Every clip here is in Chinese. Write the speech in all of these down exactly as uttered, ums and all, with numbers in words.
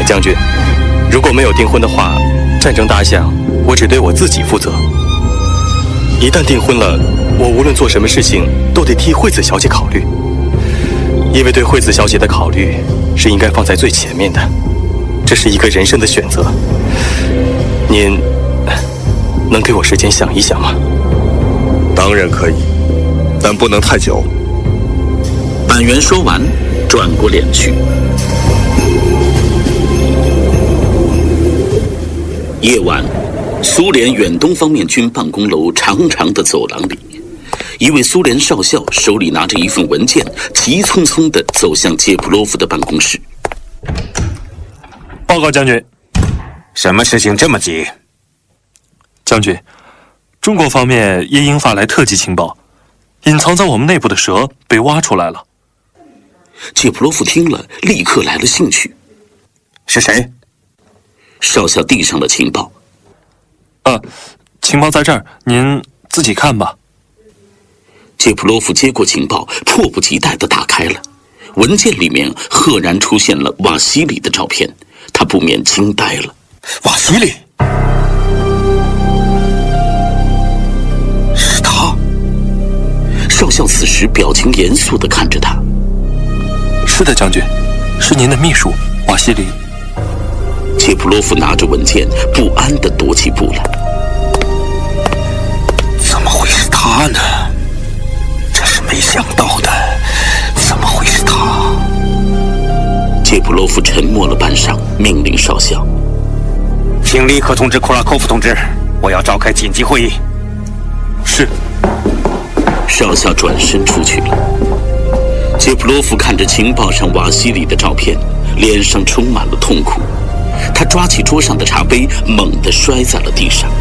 将军，如果没有订婚的话，战争大项我只对我自己负责。一旦订婚了，我无论做什么事情都得替惠子小姐考虑，因为对惠子小姐的考虑是应该放在最前面的，这是一个人生的选择。您能给我时间想一想吗？ 当然可以，但不能太久。 板垣说完，转过脸去。夜晚，苏联远东方面军办公楼长长的走廊里，一位苏联少校手里拿着一份文件，急匆匆地走向杰普洛夫的办公室。 报告将军。 什么事情这么急？ 将军，中国方面夜莺发来特级情报，隐藏在我们内部的蛇被挖出来了。 杰普洛夫听了，立刻来了兴趣。 是谁？ 少校递上了情报。 啊，情报在这儿，您自己看吧。 杰普洛夫接过情报，迫不及待地打开了。文件里面赫然出现了瓦西里的照片，他不免惊呆了。 瓦西里，是他。 少校此时表情严肃地看着他。 是的，将军，是您的秘书瓦西里。 杰普洛夫拿着文件，不安地踱起步来。 怎么会是他呢？这是没想到的。怎么会是他？ 杰普洛夫沉默了半晌，命令少校： 请立刻通知库拉科夫同志，我要召开紧急会议。 是。 少校转身出去了。杰普洛夫看着情报上瓦西里的照片，脸上充满了痛苦。他抓起桌上的茶杯，猛地摔在了地上。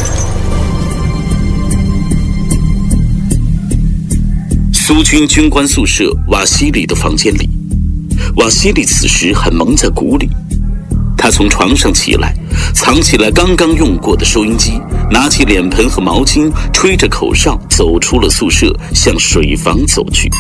苏军军官宿舍瓦西里的房间里，瓦西里此时还蒙在鼓里。他从床上起来，藏起来刚刚用过的收音机，拿起脸盆和毛巾，吹着口哨走出了宿舍，向水房走去。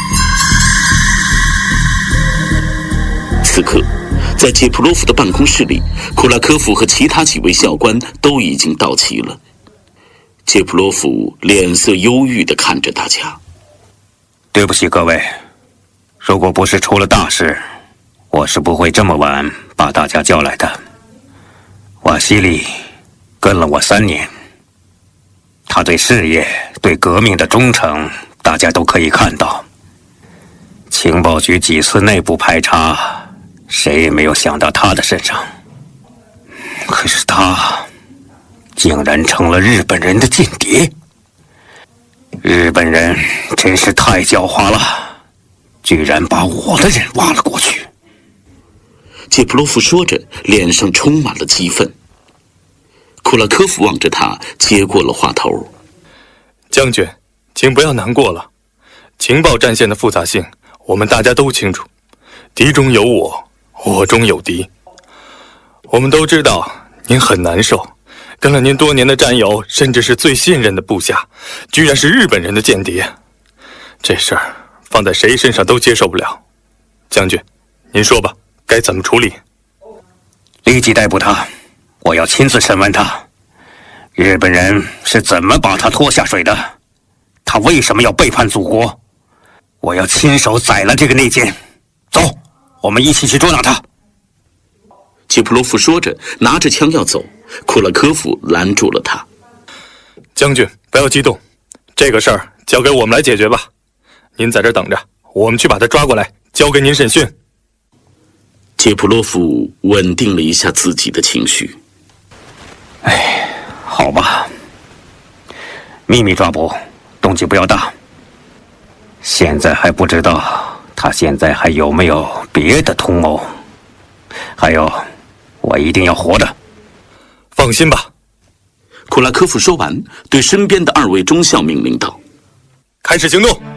此刻，在杰普洛夫的办公室里，库拉科夫和其他几位校官都已经到齐了。杰普洛夫脸色忧郁地看着大家。 对不起各位，如果不是出了大事，我是不会这么晚把大家叫来的。瓦西里跟了我三年，他对事业、对革命的忠诚，大家都可以看到。情报局几次内部排查，谁也没有想到他的身上。可是他竟然成了日本人的间谍。日本人真是太狡猾了，居然把我的人挖了过去。 杰普洛夫说着，脸上充满了激愤。库拉科夫望着他，接过了话头。 将军，请不要难过了。情报战线的复杂性，我们大家都清楚。敌中有我，我中有敌。我们都知道您很难受，跟了您多年的战友，甚至是最信任的部下，居然是日本人的间谍。这事儿放在谁身上都接受不了。将军，您说吧，该怎么处理？ 立即逮捕他，我要亲自审问他。日本人是怎么把他拖下水的？他为什么要背叛祖国？我要亲手宰了这个内奸。走，我们一起去捉拿他。 杰普洛夫说着，拿着枪要走，库拉科夫拦住了他。 将军，不要激动，这个事儿交给我们来解决吧。您在这等着，我们去把他抓过来，交给您审讯。 杰普洛夫稳定了一下自己的情绪。 哎，好吧，秘密抓捕，动静不要大。现在还不知道他现在还有没有别的图谋。还有，我一定要活着。 放心吧。 库拉科夫说完，对身边的二位中校命令道： 开始行动。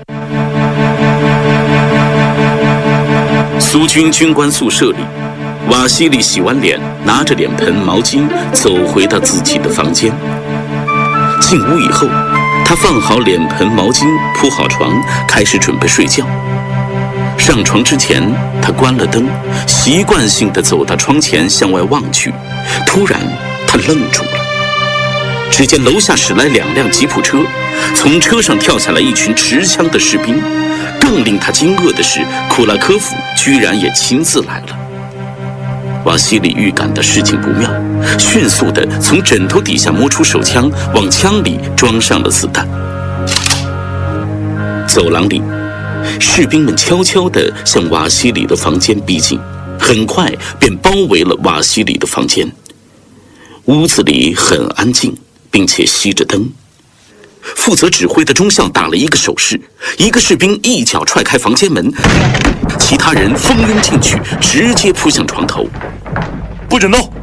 苏军军官宿舍里，瓦西里洗完脸，拿着脸盆、毛巾走回到自己的房间。进屋以后，他放好脸盆、毛巾，铺好床，开始准备睡觉。 上床之前，他关了灯，习惯性地走到窗前向外望去。突然，他愣住了。只见楼下驶来两辆吉普车，从车上跳下来一群持枪的士兵。更令他惊愕的是，库拉科夫居然也亲自来了。瓦西里预感到事情不妙，迅速地从枕头底下摸出手枪，往枪里装上了子弹。走廊里，士兵们悄悄地向瓦西里的房间逼近，很快便包围了瓦西里的房间。屋子里很安静，并且熄着灯。负责指挥的中校打了一个手势，一个士兵一脚踹开房间门，其他人蜂拥进去，直接扑向床头。 不准动！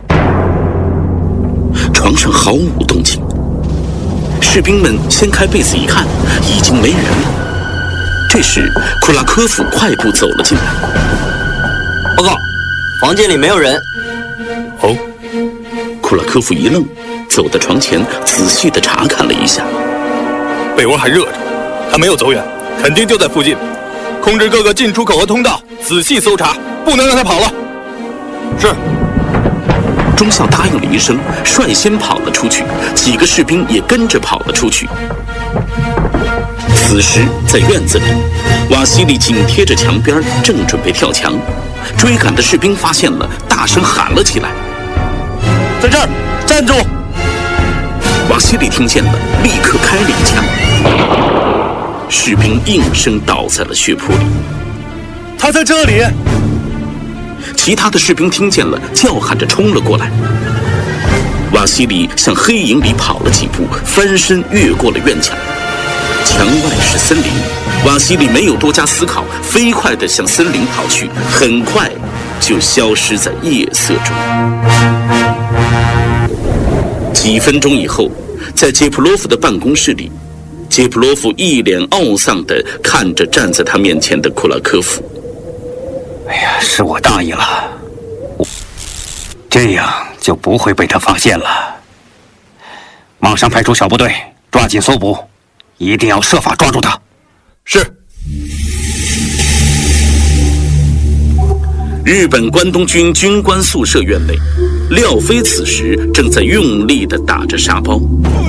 床上毫无动静。士兵们掀开被子一看，已经没人了。这时，库拉科夫快步走了进来。 报告，房间里没有人。 哦， 库拉科夫一愣，走到床前，仔细地查看了一下。 被窝还热着，他没有走远，肯定就在附近。控制各个进出口和通道，仔细搜查，不能让他跑了。是。 中校答应了一声，率先跑了出去，几个士兵也跟着跑了出去。此时，在院子里，瓦西里紧贴着墙边，正准备跳墙。追赶的士兵发现了，大声喊了起来：“ 在这儿，站住！” 瓦西里听见了，立刻开了一枪。士兵应声倒在了血泊里。 他在这里！ 其他的士兵听见了，叫喊着冲了过来。瓦西里向黑影里跑了几步，翻身越过了院墙。墙外是森林，瓦西里没有多加思考，飞快地向森林跑去，很快就消失在夜色中。几分钟以后，在杰普罗夫的办公室里，杰普罗夫一脸懊丧地看着站在他面前的库拉科夫。 哎呀，是我大意了，这样就不会被他发现了。马上派出小部队，抓紧搜捕，一定要设法抓住他。 是。 日本关东军军官宿舍院内，廖飞此时正在用力地打着沙包。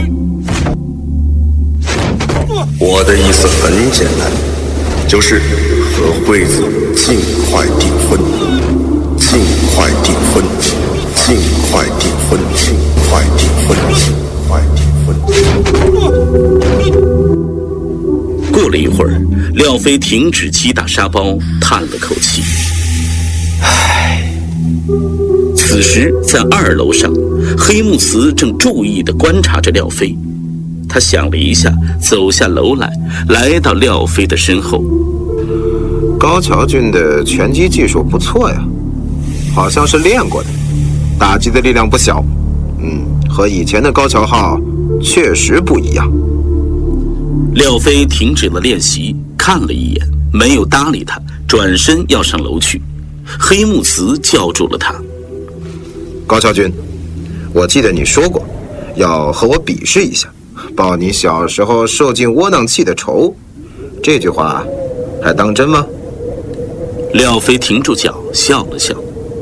我的意思很简单，就是和惠子尽快订婚，尽快订婚，尽快订婚，尽快订婚，尽快订婚。 过了一会儿，廖飞停止击打沙包，叹了口气。唉。此时，在二楼上，黑木慈正注意地观察着廖飞。他想了一下，走下楼来，来到廖飞的身后。 高桥君的拳击技术不错呀，好像是练过的，打击的力量不小。嗯，和以前的高桥浩确实不一样。 廖飞停止了练习，看了一眼，没有搭理他，转身要上楼去。黑木慈叫住了他。 高桥君，我记得你说过，要和我比试一下，报你小时候受尽窝囊气的仇。这句话还当真吗？ 廖飞停住脚，笑了笑。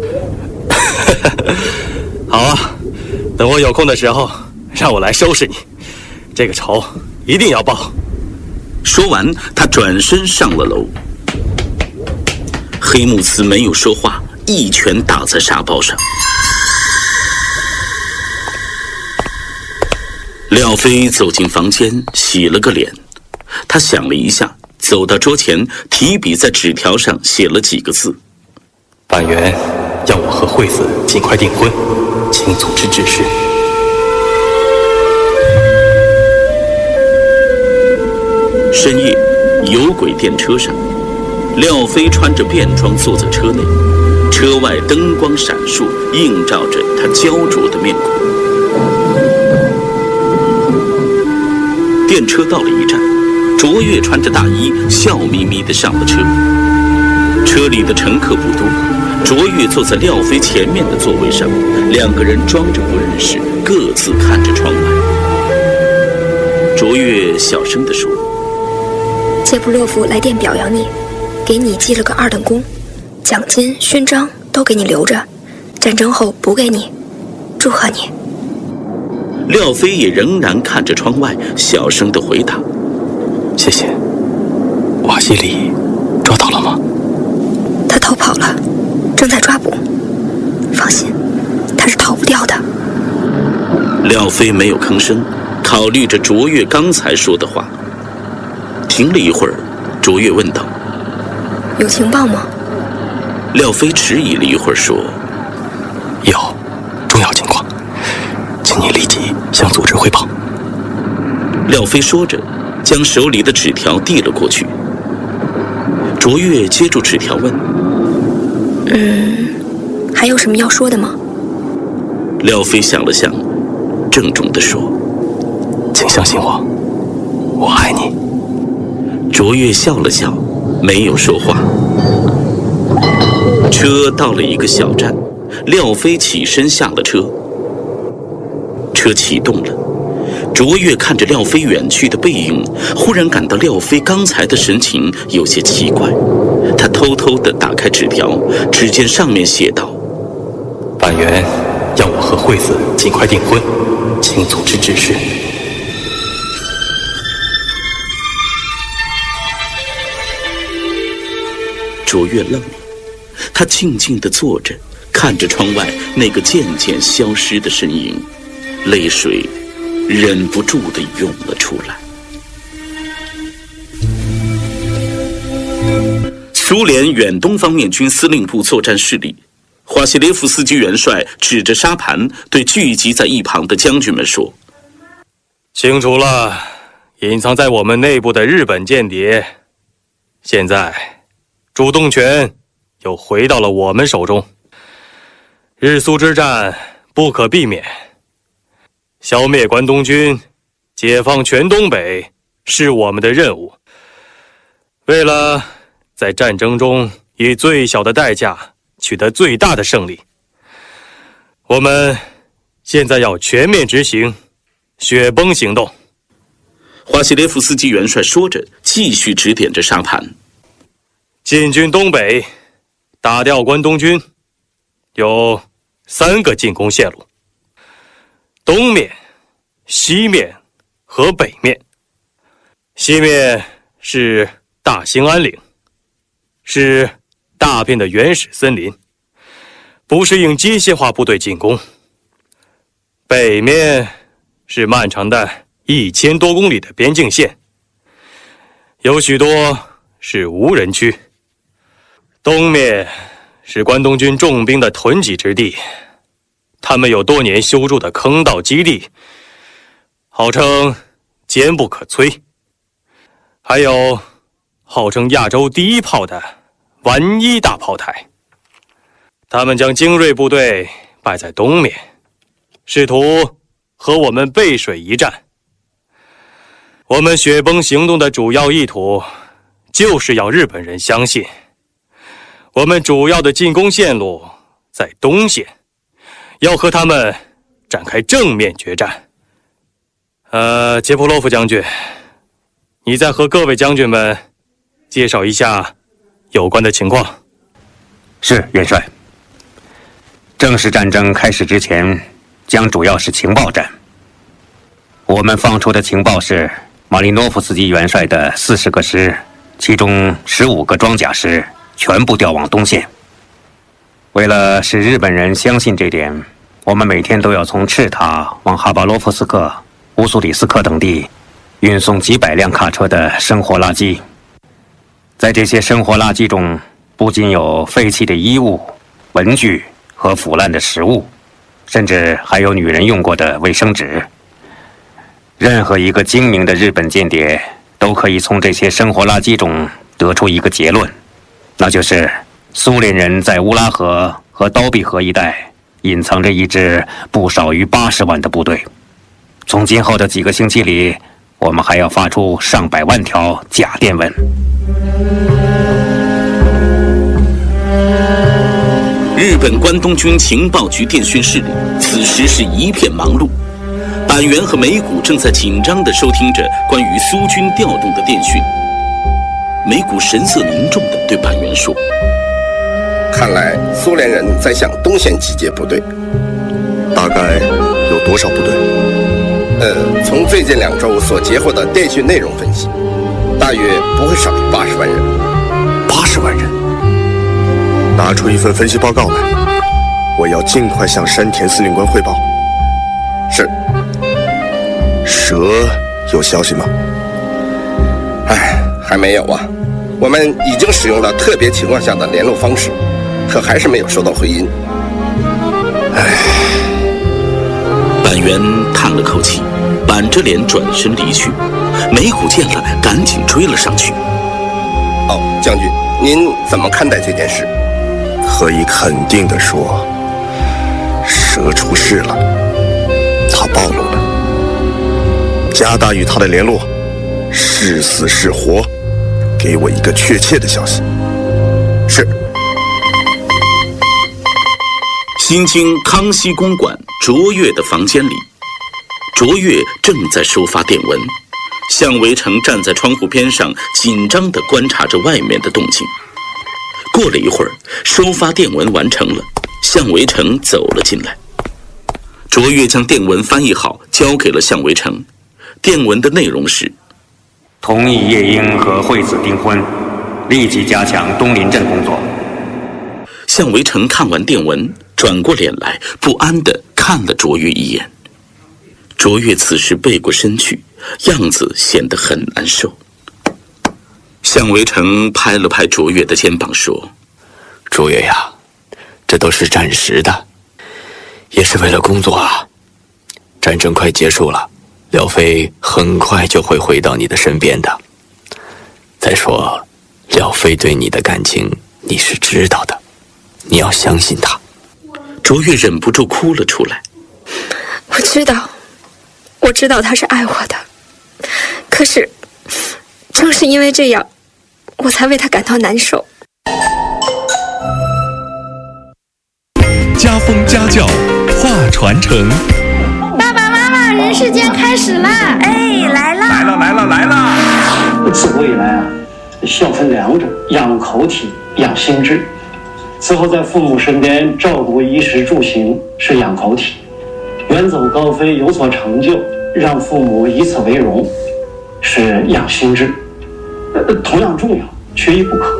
好啊，等我有空的时候，让我来收拾你，这个仇一定要报。 说完，他转身上了楼。黑木慈没有说话，一拳打在沙包上。廖飞走进房间，洗了个脸。他想了一下，走到桌前，提笔在纸条上写了几个字： 板垣要我和惠子尽快订婚，请组织指示。 深夜，有轨电车上，廖飞穿着便装坐在车内，车外灯光闪烁，映照着他焦灼的面孔。电车到了一站，卓越穿着大衣，笑眯眯地上了车。车里的乘客不多，卓越坐在廖飞前面的座位上，两个人装着不认识，各自看着窗外。卓越小声地说： 杰普洛夫来电表扬你， 给你记了个二等功，奖金、勋章都给你留着，战争后补给你，祝贺你。 廖飞也仍然看着窗外，小声地回答：“ 谢谢。瓦西里抓到了吗？” 他逃跑了，正在抓捕。放心，他是逃不掉的。 廖飞没有吭声，考虑着卓越刚才说的话。停了一会儿，卓越问道：“ 有情报吗？” 廖飞迟疑了一会儿，说：“ 有，重要情况，请你立即向组织汇报。” 廖飞说着，将手里的纸条递了过去。卓越接住纸条问：“ 嗯，还有什么要说的吗？” 廖飞想了想，郑重地说：“ 请相信我，我爱你。” 卓越笑了笑，没有说话。车到了一个小站，廖飞起身下了车。车启动了，卓越看着廖飞远去的背影，忽然感到廖飞刚才的神情有些奇怪。他偷偷地打开纸条，只见上面写道：“ 板垣要我和惠子尽快订婚，请组织指示。” 卓越愣了，他静静地坐着，看着窗外那个渐渐消失的身影，泪水忍不住地涌了出来。苏联远东方面军司令部作战室里，华西列夫斯基元帅指着沙盘，对聚集在一旁的将军们说：“ 清楚了，隐藏在我们内部的日本间谍，现在主动权又回到了我们手中。日苏之战不可避免，消灭关东军，解放全东北是我们的任务。为了在战争中以最小的代价取得最大的胜利，我们现在要全面执行雪崩行动。” 华西列夫斯基元帅说着，继续指点着沙盘。 进军东北，打掉关东军，有三个进攻线路：东面、西面和北面。西面是大兴安岭，是大片的原始森林，不适应机械化部队进攻。北面是漫长的一千多公里的边境线，有许多是无人区。东面是关东军重兵的囤积之地，他们有多年修筑的坑道基地，号称坚不可摧。还有号称亚洲第一炮的丸一大炮台，他们将精锐部队摆在东面，试图和我们背水一战。我们雪崩行动的主要意图，就是要日本人相信，我们主要的进攻线路在东线，要和他们展开正面决战。呃，杰普洛夫将军，你再和各位将军们介绍一下有关的情况。 是，元帅。正式战争开始之前，将主要是情报战。我们放出的情报是马林诺夫斯基元帅的四十个师，其中十五个装甲师全部调往东线。为了使日本人相信这点，我们每天都要从赤塔往哈巴罗夫斯克、乌苏里斯克等地运送几百辆卡车的生活垃圾。在这些生活垃圾中，不仅有废弃的衣物、文具和腐烂的食物，甚至还有女人用过的卫生纸。任何一个精明的日本间谍都可以从这些生活垃圾中得出一个结论，那就是苏联人在乌拉河和刀臂河一带隐藏着一支不少于八十万的部队。从今后的几个星期里，我们还要发出上百万条假电文。 日本关东军情报局电讯室里，此时是一片忙碌。板垣和美谷正在紧张地收听着关于苏军调动的电讯。 眉骨神色凝重地对板垣说：“ 看来苏联人在向东线集结部队。 大概有多少部队？ 呃，从最近两周所截获的电讯内容分析，大约不会少于八十万人。 八十万人！拿出一份分析报告来，我要尽快向山田司令官汇报。 是。 蛇有消息吗？ 唉，还没有啊。我们已经使用了特别情况下的联络方式，可还是没有收到回音。唉。” 板垣叹了口气，板着脸转身离去。梅虎见了，赶紧追了上去。 哦，将军，您怎么看待这件事？ 可以肯定地说，蛇出事了，他暴露了。加大与他的联络，是死是活，给我一个确切的消息。 是。 新京康熙公馆卓越的房间里，卓越正在收发电文，向围城站在窗户边上，紧张地观察着外面的动静。过了一会儿，收发电文完成了，向围城走了进来。卓越将电文翻译好，交给了向围城。电文的内容是： 同意夜莺和惠子订婚，立即加强东林镇工作。 向围城看完电文，转过脸来，不安地看了卓越一眼。卓越此时背过身去，样子显得很难受。向围城拍了拍卓越的肩膀说：“ 卓越呀，这都是暂时的，也是为了工作啊。战争快结束了，廖飞很快就会回到你的身边的。再说，廖飞对你的感情你是知道的，你要相信他。” 卓越忍不住哭了出来。 我知道，我知道他是爱我的，可是正是因为这样，我才为他感到难受。 家风家教话传承。 爸爸妈妈，人世间开始啦！哎，来啦！ 来了来了来了！ 自古以来啊，孝分两种，养口体，养心智。伺候在父母身边，照顾衣食住行是养口体；远走高飞，有所成就，让父母以此为荣，是养心智。呃，同样重要，缺一不可。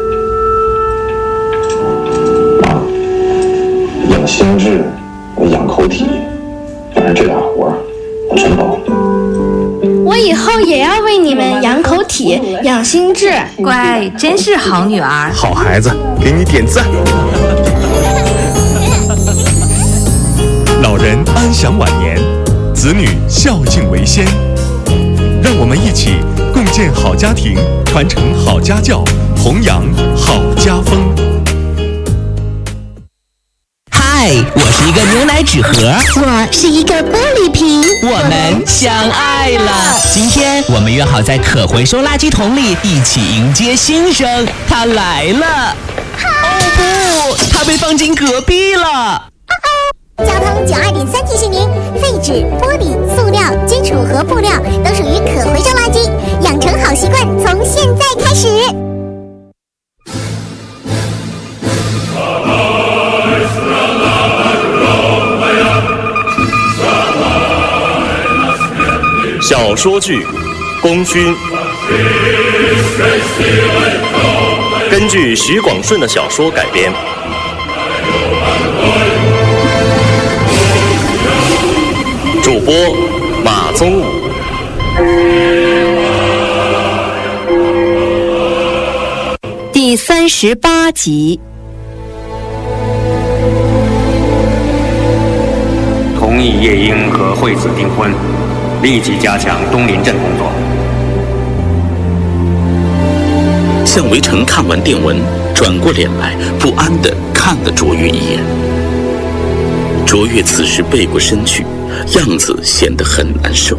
妈，养心智，养口体，反正这俩活儿我全包。 我以后也要为你们养口体、养心智。 乖，真是好女儿。 好孩子，给你点赞。 老人安享晚年，子女孝敬为先。让我们一起共建好家庭，传承好家教，弘扬好家风。 嗨，我是一个牛奶纸盒， 我是一个玻璃瓶， 我们相爱了。今天我们约好在可回收垃圾桶里一起迎接新生，他来了。哦不，他被放进隔壁了。 交通九二点三提醒您：废纸、玻璃、塑料、金属和布料都属于可回收垃圾，养成好习惯，从现在开始。 小说剧《功勋》根据徐广顺的小说改编。主播马宗武。 第三十八集。 同意夜莺和惠子订婚，立即加强东林镇工作。 向围城看完电文，转过脸来，不安地看了卓越一眼。卓越此时背过身去，样子显得很难受。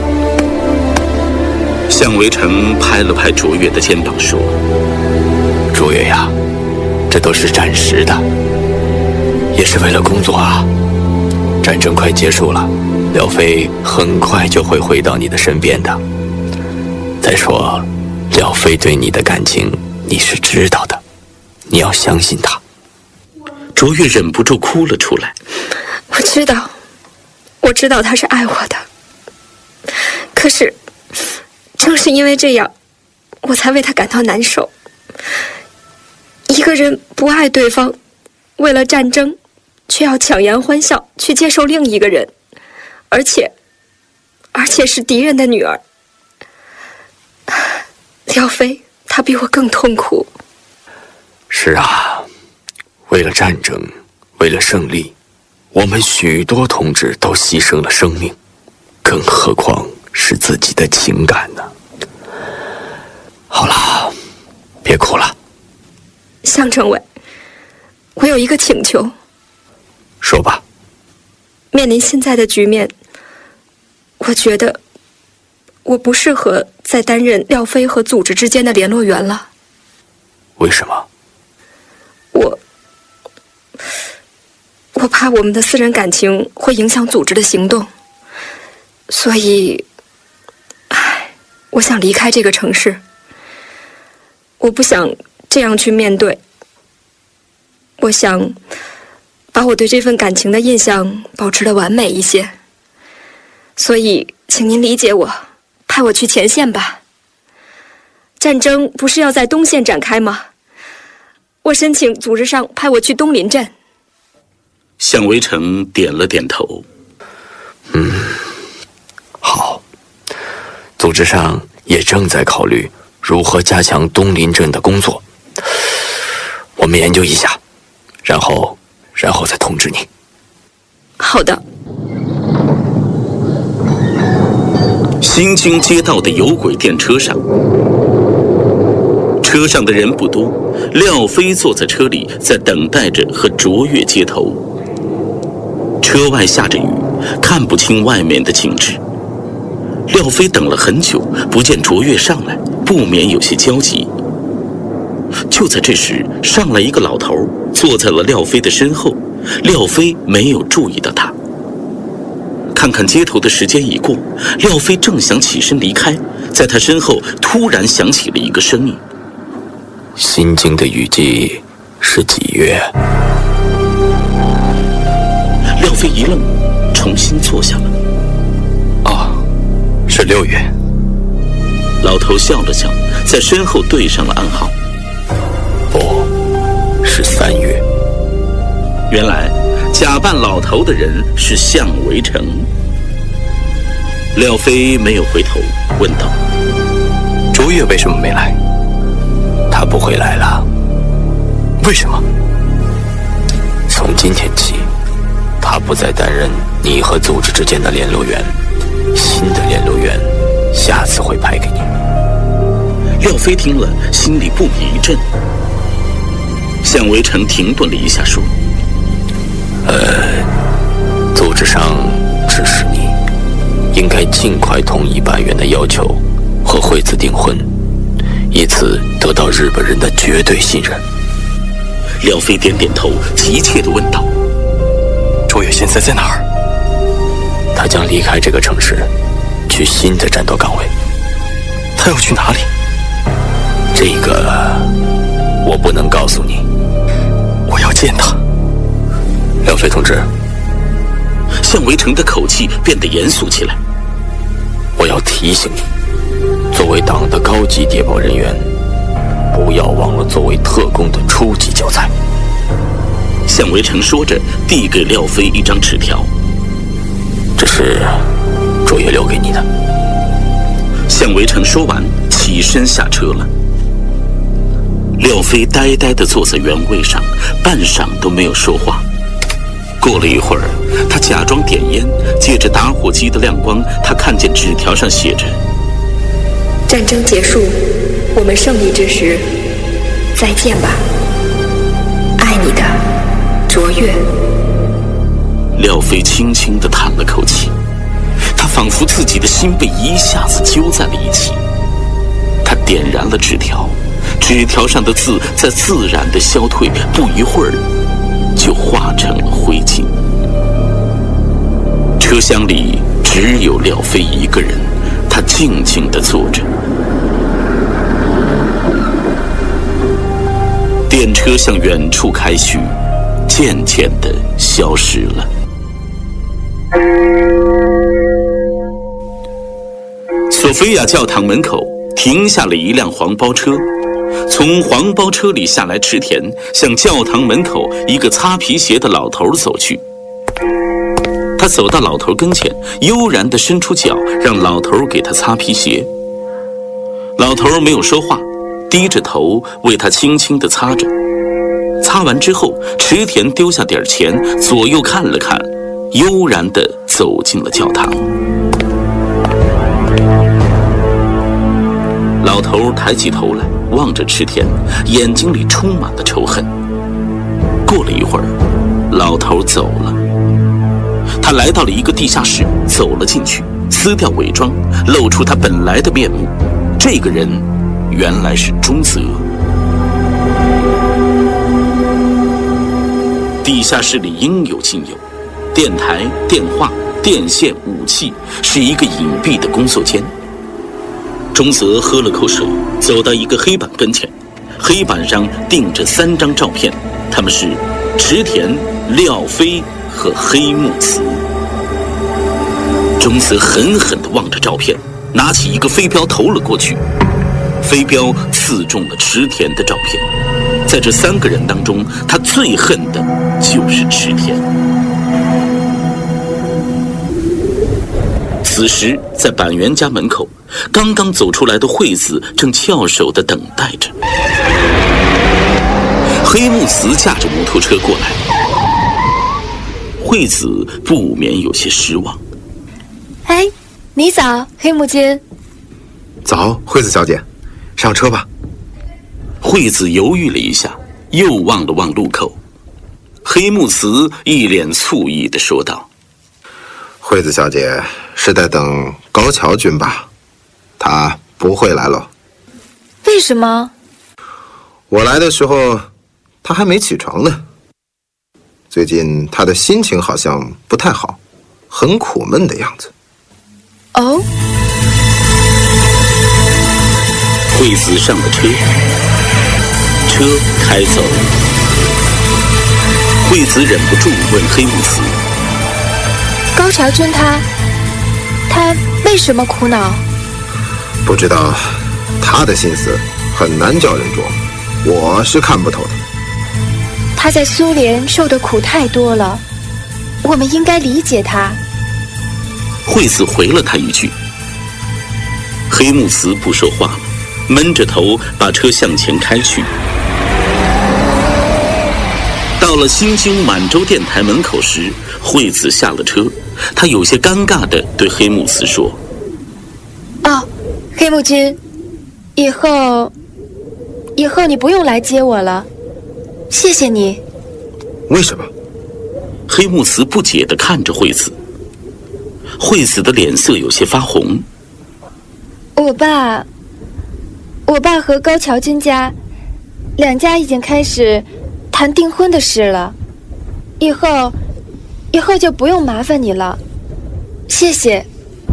向围城拍了拍卓越的肩膀说：“ 卓越呀，这都是暂时的，也是为了工作啊。战争快结束了，廖飞很快就会回到你的身边的。再说， 廖飞对你的感情你是知道的，你要相信他。 卓越忍不住哭了出来。 我知道，我知道他是爱我的，可是正是因为这样，我才为他感到难受。一个人不爱对方，为了战争却要强颜欢笑去接受另一个人，而且而且是敌人的女儿。廖飞他比我更痛苦。 是啊，为了战争，为了胜利，我们许多同志都牺牲了生命，更何况是自己的情感呢？好了，别哭了。 向政委，我有一个请求。 说吧。 面临现在的局面，我觉得我不适合再担任廖飞和组织之间的联络员了。 为什么？ 我我怕我们的私人感情会影响组织的行动，所以，唉，我想离开这个城市。我不想这样去面对，我想把我对这份感情的印象保持得完美一些。所以，请您理解我，派我去前线吧。战争不是要在东线展开吗？我申请组织上派我去东林镇。 向围城点了点头。 嗯，好。组织上也正在考虑如何加强东林镇的工作，我们研究一下，然后，然后再通知你。 好的。 新京街道的有轨电车上，车上的人不多，廖飞坐在车里，在等待着和卓越接头。车外下着雨，看不清外面的景致。廖飞等了很久，不见卓越上来，不免有些焦急。就在这时，上来一个老头，坐在了廖飞的身后。廖飞没有注意到他。看看街头的时间已过，廖飞正想起身离开，在他身后突然响起了一个声音： 新京的雨季是几月？ 廖飞一愣，重新坐下了。 哦，是六月。 老头笑了笑，在身后对上了暗号。 不，是三月。 原来假扮老头的人是向围城。廖飞没有回头，问道： 卓越为什么没来？ 他不会来了。 为什么？ 从今天起，他不再担任你和组织之间的联络员，新的联络员下次会派给你。 廖飞听了，心里不免一震。向围城停顿了一下，说： 呃，组织上指示你，应该尽快同意板垣的要求，和惠子订婚，以此得到日本人的绝对信任。 廖飞点点头，急切地问道： 卓越现在在哪儿？ 他将离开这个城市，去新的战斗岗位。 他要去哪里？ 这个我不能告诉你。 我要见他。 廖飞同志。 向围城的口气变得严肃起来。 我要提醒你，作为党的高级谍报人员，不要忘了作为特工的初级教材。 向围城说着，递给廖飞一张纸条。 这是卓越留给你的。 向围城说完，起身下车了。廖飞呆呆地坐在原位上，半晌都没有说话。过了一会儿，他假装点烟，借着打火机的亮光，他看见纸条上写着： 战争结束，我们胜利之时，再见吧，爱你的卓越。 廖飞轻轻地叹了口气，他仿佛自己的心被一下子揪在了一起。他点燃了纸条，纸条上的字在自然地消退，不一会儿就化成了灰烬。车厢里只有廖飞一个人，他静静地坐着。 电车向远处开去，渐渐地消失了。索菲亚教堂门口停下了一辆黄包车，从黄包车里下来池田，向教堂门口一个擦皮鞋的老头走去。他走到老头跟前，悠然地伸出脚，让老头给他擦皮鞋。老头没有说话，低着头为他轻轻地擦着。擦完之后，池田丢下点钱，左右看了看，悠然地走进了教堂。老头抬起头来，望着池田，眼睛里充满了仇恨。过了一会儿，老头走了。他来到了一个地下室，走了进去，撕掉伪装，露出他本来的面目。这个人原来是中泽。地下室里应有尽有，电台、电话、电线、武器，是一个隐蔽的工作间。中泽喝了口水，走到一个黑板跟前，黑板上钉着三张照片，他们是池田、廖飞和黑木慈。中泽狠狠地望着照片，拿起一个飞镖投了过去，飞镖刺中了池田的照片。在这三个人当中，他最恨的就是池田。此时，在板垣家门口，刚刚走出来的惠子正翘首地等待着。黑木慈驾着摩托车过来，惠子不免有些失望。 哎，你早，黑木君。 早，惠子小姐，上车吧。 惠子犹豫了一下，又望了望路口。黑木慈一脸醋意地说道： 惠子小姐是在等高桥君吧？他不会来了。 为什么？ 我来的时候他还没起床呢。最近他的心情好像不太好，很苦闷的样子。 哦。 惠子上了车，车开走了。惠子忍不住问黑木慈： 高桥君他他为什么苦恼？ 不知道，他的心思很难叫人琢磨，我是看不透的。 他在苏联受的苦太多了，我们应该理解他。 惠子回了他一句。黑木慈不说话了，闷着头把车向前开去。到了新京满洲电台门口时，惠子下了车，她有些尴尬地对黑木慈说： 哦，黑木君，以后以后你不用来接我了，谢谢你。 为什么？ 黑木慈不解地看着惠子。惠子的脸色有些发红。 我爸我爸和高桥君家两家已经开始谈订婚的事了，以后以后就不用麻烦你了，谢谢。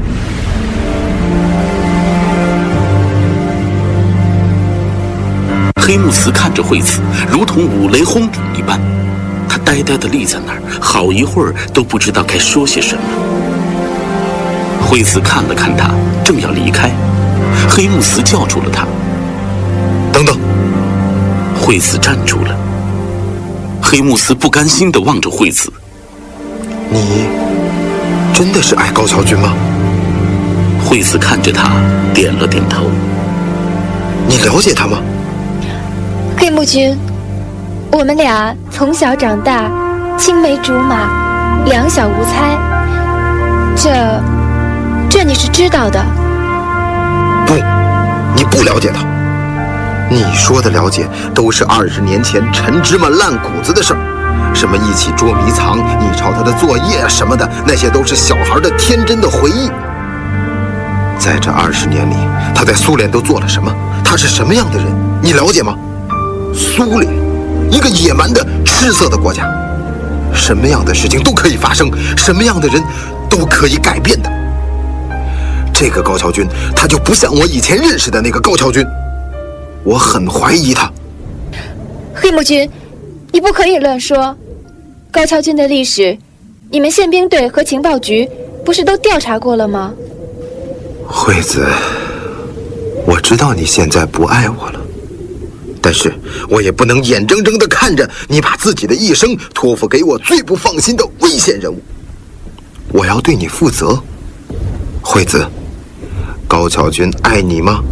黑木慈看着惠子，如同五雷轰顶一般，他呆呆地立在那儿，好一会儿都不知道该说些什么。惠子看了看他，正要离开，黑木慈叫住了他： 等等。 惠子站住了。黑木慈不甘心地望着惠子： 你真的是爱高桥君吗？ 惠子看着他，点了点头。 你了解他吗？ 黑木君，我们俩从小长大，青梅竹马，两小无猜，这这你是知道的。 不，你不了解他。你说的了解都是二十年前陈芝麻烂谷子的事儿，什么一起捉迷藏，你抄他的作业什么的，那些都是小孩的天真的回忆。在这二十年里，他在苏联都做了什么？他是什么样的人？你了解吗？苏联，一个野蛮的、赤色的国家，什么样的事情都可以发生，什么样的人都可以改变的。这个高桥君，他就不像我以前认识的那个高桥君。我很怀疑他。 黑黑木君，你不可以乱说。高桥军的历史，你们宪兵队和情报局不是都调查过了吗？ 惠子，我知道你现在不爱我了，但是我也不能眼睁睁地看着你把自己的一生托付给我最不放心的危险人物。我要对你负责。惠子，高桥君爱你吗？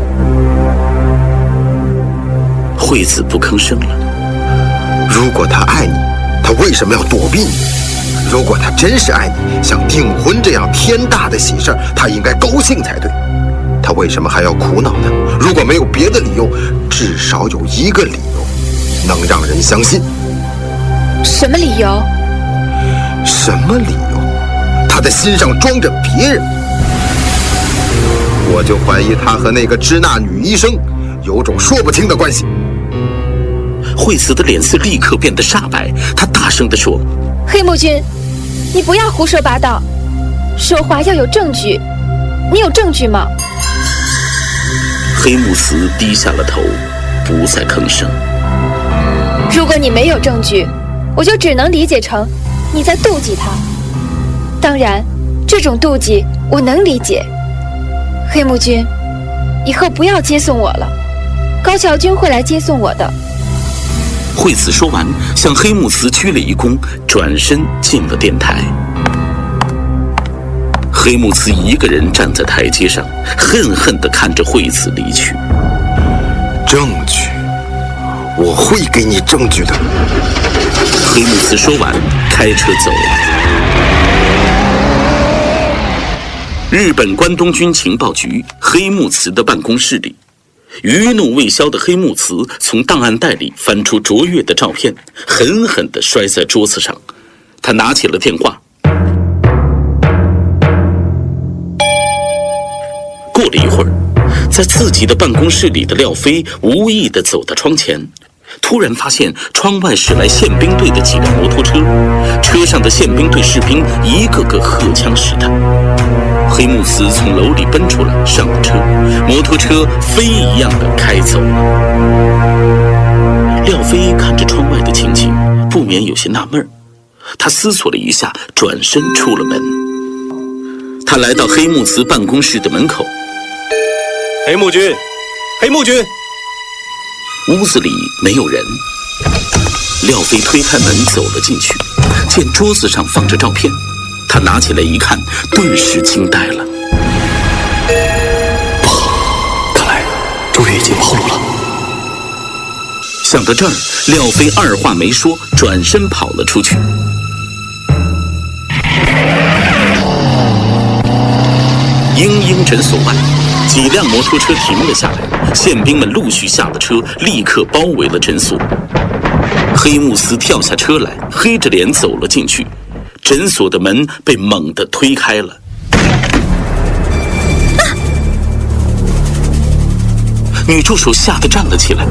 惠子不吭声了。 如果他爱你，他为什么要躲避你？如果他真是爱你，像订婚这样天大的喜事，他应该高兴才对。他为什么还要苦恼呢？如果没有别的理由，至少有一个理由能让人相信。 什么理由？ 什么理由？他的心上装着别人。我就怀疑他和那个支那女医生有种说不清的关系。 惠子的脸色立刻变得煞白，她大声地说： 黑木君，你不要胡说八道，说话要有证据。你有证据吗？ 黑木慈低下了头，不再吭声。 如果你没有证据，我就只能理解成你在妒忌他。当然，这种妒忌我能理解。黑木君，以后不要接送我了，高桥君会来接送我的。 惠子说完，向黑木慈鞠了一躬，转身进了电台。黑木慈一个人站在台阶上，恨恨地看着惠子离去。 证据，我会给你证据的。 黑木慈说完，开车走了。日本关东军情报局黑木慈的办公室里，余怒未消的黑木慈从档案袋里翻出卓越的照片，狠狠地摔在桌子上。他拿起了电话。过了一会儿，在自己的办公室里的廖飞无意地走到窗前，突然发现窗外驶来宪兵队的几辆摩托车，车上的宪兵队士兵一个个荷枪实弹。黑木慈从楼里奔出来，上了车，摩托车飞一样的开走了。廖飞看着窗外的情景，不免有些纳闷儿。他思索了一下，转身出了门。他来到黑木慈办公室的门口。 黑木君，黑木君。 屋子里没有人。廖飞推开门走了进去，见桌子上放着照片，他拿起来一看，顿时惊呆了。 看来卓越已经暴露了。 想到这儿，廖飞二话没说，转身跑了出去。英英诊所外，几辆摩托车停了下来，宪兵们陆续下了车，立刻包围了诊所。黑木斯跳下车来，黑着脸走了进去，诊所的门被猛地推开了。啊！女助手吓得站了起来。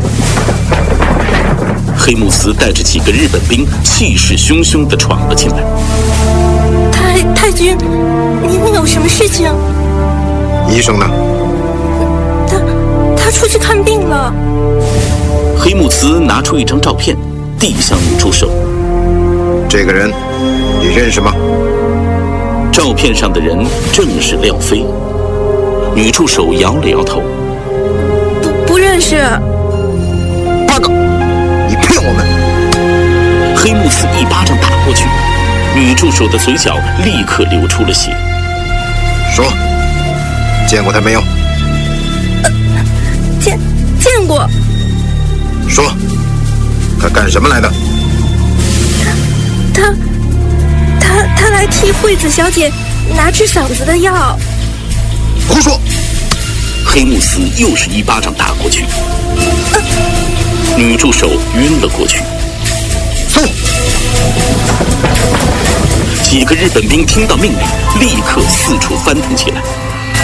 黑木斯带着几个日本兵，气势汹汹地闯了进来。 太太君，您有什么事情？ 医生呢？ 他他出去看病了。 黑木慈拿出一张照片，递向女助手。 这个人，你认识吗？ 照片上的人正是廖飞。女助手摇了摇头。 不不认识。 八个，你骗我们！ 黑木慈一巴掌打过去，女助手的嘴角立刻流出了血。 说。见过他没有？ 呃、见见过。 说，他干什么来的？ 他他他来替惠子小姐拿治嗓子的药。 胡说！ 黑木斯又是一巴掌打过去，啊、女助手晕了过去。 送！ 几个日本兵听到命令，立刻四处翻腾起来。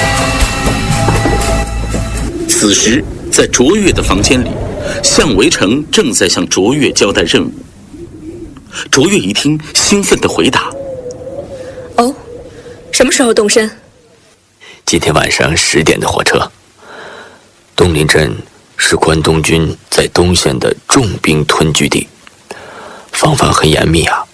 此时，在卓越的房间里，向维成正在向卓越交代任务。卓越一听，兴奋地回答：“ 哦，什么时候动身？ 今天晚上十点的火车。东林镇是关东军在东线的重兵屯据地，防范很严密啊。